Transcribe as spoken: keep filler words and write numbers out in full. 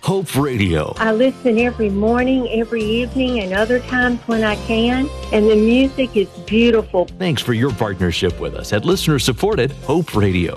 Hope Radio. I listen every morning, every evening, and other times when I can, and the music is beautiful. Thanks for your partnership with us at listener-supported Hope Radio.